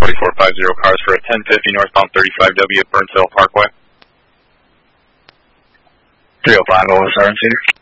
4450 cars for a 1050 northbound 35W at Burnsville Parkway. 305 over 7-seater.